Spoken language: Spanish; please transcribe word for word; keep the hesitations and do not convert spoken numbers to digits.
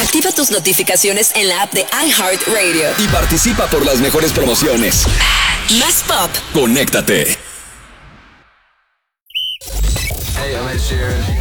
Activa tus notificaciones en la app de iHeartRadio. Y participa por las mejores promociones. Más pop. Conéctate. Hey, I'm Ed Sheeran.